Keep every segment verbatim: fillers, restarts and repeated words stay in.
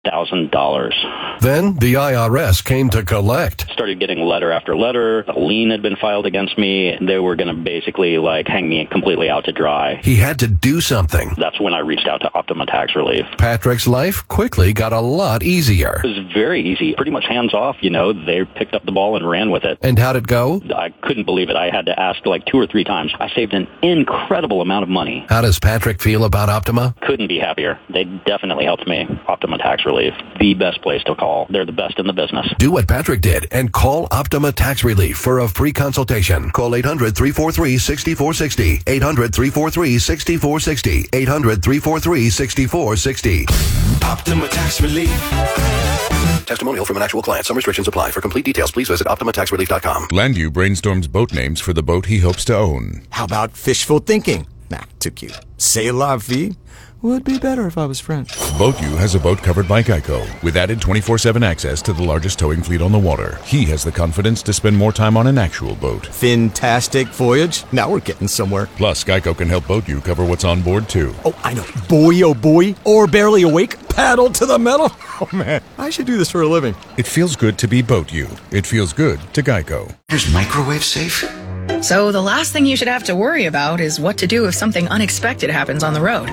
thousand dollars. Then the I R S came to collect. Started getting letter after letter. A lien had been filed against me. They were going to basically like hang me completely out to dry. He had to do something. That's when I reached out to Optima Tax Relief. Patrick's life quickly got a lot easier. It was very easy. Pretty much hands off, you know. They picked up the ball and ran with it. And how'd it go? I couldn't believe it. I had to ask like two or three times. I saved an incredible amount of money. How does Patrick feel about Optima? Couldn't be happier. They definitely helped me. Optima Tax Relief. The best place to call. They're the best in the business. Do what Patrick did and call Optima Tax Relief for a free consultation. Call eight hundred, three four three, six four six zero. eight hundred, three four three, six four six zero. eight hundred, three four three, six four six zero. Optima Tax Relief. Testimonial from an actual client. Some restrictions apply. For complete details, please visit optima tax relief dot com. Landu brainstorms boat names for the boat he hopes to own. How about fishful thinking? Nah, too cute. C'est la vie. Would be better if I was French. BoatU has a boat covered by Geico with added twenty-four seven access to the largest towing fleet on the water. He has the confidence to spend more time on an actual boat. Fantastic voyage. Now we're getting somewhere. Plus, Geico can help BoatU cover what's on board, too. Oh, I know. Boy, oh boy. Or barely awake. Paddle to the metal. Oh, man. I should do this for a living. It feels good to be BoatU. It feels good to Geico. Here's microwave safe. So the last thing you should have to worry about is what to do if something unexpected happens on the road.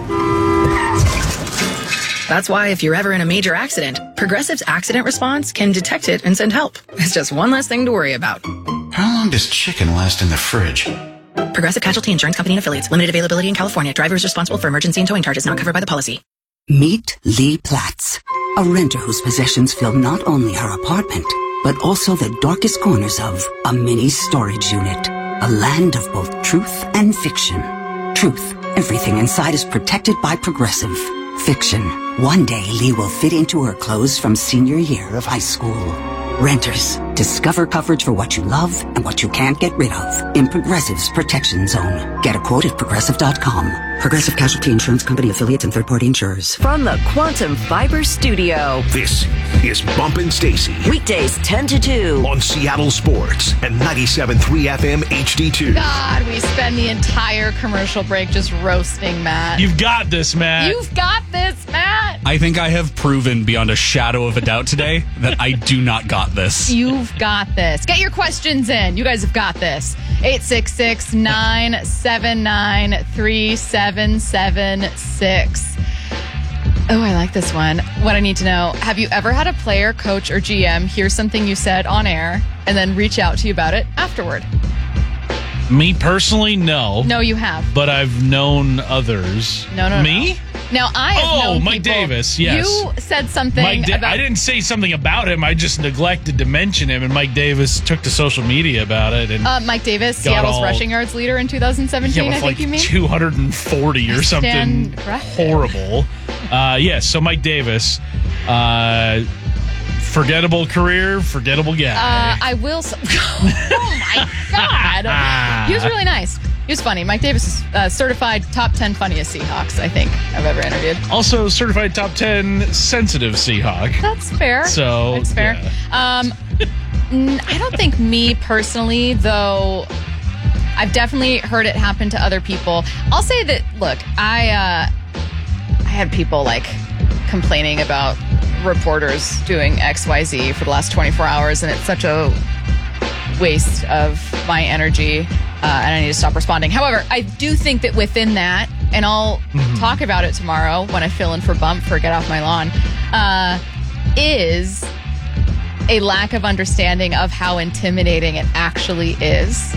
That's why if you're ever in a major accident, Progressive's accident response can detect it and send help. It's just one less thing to worry about. How long does chicken last in the fridge? Progressive Casualty Insurance Company and Affiliates. Limited availability in California. Driver is responsible for emergency and towing charges not covered by the policy. Meet Lee Platts, a renter whose possessions fill not only her apartment, but also the darkest corners of a mini storage unit. A land of both truth and fiction. Truth. Everything inside is protected by Progressive. Fiction. One day Lee will fit into her clothes from senior year of high school. Renters. Discover coverage for what you love and what you can't get rid of in Progressive's Protection Zone. Get a quote at progressive dot com. Progressive Casualty Insurance Company, affiliates, and third-party insurers. From the Quantum Fiber Studio. This is Bumpin' Stacy. Weekdays ten to two. On Seattle Sports and ninety-seven point three F M H D two. God, we spend the entire commercial break just roasting Matt. You've got this, Matt. You've got this, Matt. I think I have proven beyond a shadow of a doubt today that I do not got this. You've got this. Get your questions in. You guys have got this. eight six six, nine seven nine, three seven seven six. Oh, I like this one. What I need to know, have you ever had a player, coach, or G M hear something you said on air and then reach out to you about it afterward? Me personally, no. No, you have. But I've known others. No, no, Me? No. Now, I have oh, known Mike people, Davis, yes. You said something Mike da- about... I didn't say something about him. I just neglected to mention him, and Mike Davis took to social media about it. And uh, Mike Davis, Seattle's all, rushing yards leader in two thousand seventeen, yeah, with I think like you mean? two hundred forty or something horrible. Uh, yes, yeah, so Mike Davis, uh, forgettable career, forgettable guy. Uh, I will... So- oh, my God. He was really nice. He was funny. Mike Davis is uh, certified top ten funniest Seahawks, I think, I've ever interviewed. Also certified top ten sensitive Seahawk. That's fair. So, That's fair. Yeah. Um, I don't think me personally, though, I've definitely heard it happen to other people. I'll say that, look, I, uh, I had people, like, complaining about reporters doing X Y Z for the last twenty-four hours, and it's such a waste of my energy. Uh, and I need to stop responding. However, I do think that within that, and I'll mm-hmm. talk about it tomorrow when I fill in for Bump for Get Off My Lawn, uh, is a lack of understanding of how intimidating it actually is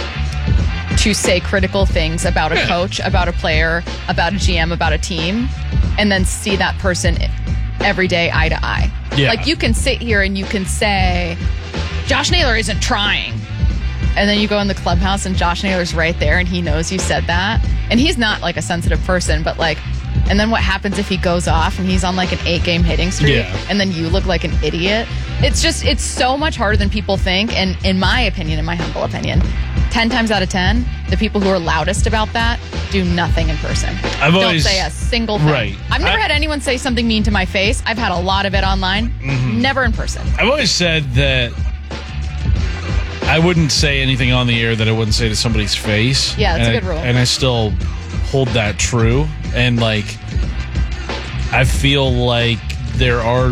to say critical things about a coach, about a player, about a G M, about a team, and then see that person every day eye to eye. Yeah. Like, you can sit here and you can say, Josh Naylor isn't trying. And then you go in the clubhouse and Josh Naylor's right there and he knows you said that. And he's not like a sensitive person, but like, and then what happens if he goes off and he's on like an eight game hitting streak yeah. and then you look like an idiot? It's just, it's so much harder than people think. And in my opinion, in my humble opinion, ten times out of ten, the people who are loudest about that do nothing in person. I've Don't always, say a single thing. Right. I've never I, had anyone say something mean to my face. I've had a lot of it online. Mm-hmm. Never in person. I've always said that I wouldn't say anything on the air that I wouldn't say to somebody's face. Yeah, that's and a good I, rule. And I still hold that true. And, like, I feel like there are